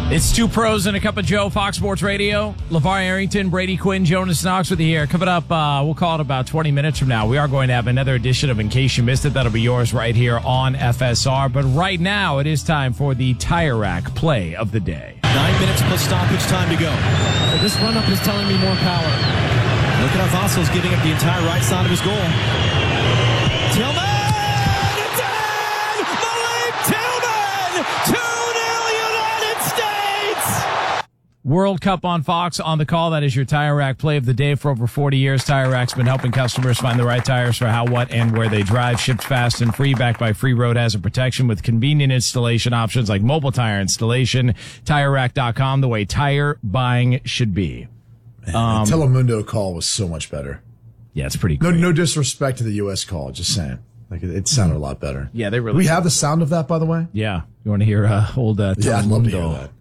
It's Two Pros and a Cup of Joe, Fox Sports Radio. LeVar Arrington, Brady Quinn, Jonas Knox with you here. Coming up, we'll call it about 20 minutes from now. We are going to have another edition of In Case You Missed It. That'll be yours right here on FSR. But right now, it is time for the Tire Rack Play of the Day. 9 minutes plus stoppage time to go. So this run-up is telling me more power. Look at how Vasil's giving up the entire right side of his goal. Tillman! It's in! Malik Tillman! 2-0 United States! World Cup on Fox on the call. That is your Tire Rack Play of the Day. For over 40 years, Tire Rack's been helping customers find the right tires for how, what, and where they drive. Shipped fast and free, backed by free road hazard protection with convenient installation options like mobile tire installation. TireRack.com, the way tire buying should be. The Telemundo call was so much better. Yeah, it's pretty cool. No disrespect to the U.S. call, just saying. Like it sounded a lot better. Yeah, they really. Do we have the sound of that, by the way? Yeah. You want to hear old Yeah, I'd love to hear Telemundo? that.